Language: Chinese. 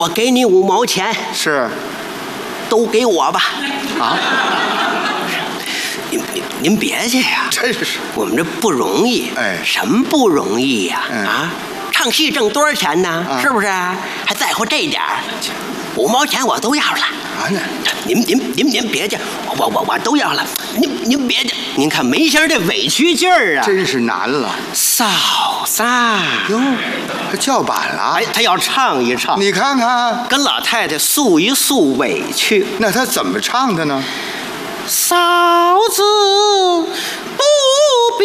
我给你5毛钱， 是都给我吧。 啊， 您别介呀， 真是我们这不容易。 哎什么不容易呀？ 嗯啊，唱戏挣多少钱呢？ 啊是不是？还在乎这点儿？5毛钱我都要了。 啊呢， 您别介，我都要了。您别介，您看梅先生这委屈劲儿啊， 真是难了。 嫂子。 哟，他叫板了。 哎，他要唱一唱， 你看看， 跟老太太诉一诉委屈。 那他怎么唱的呢？ 嫂子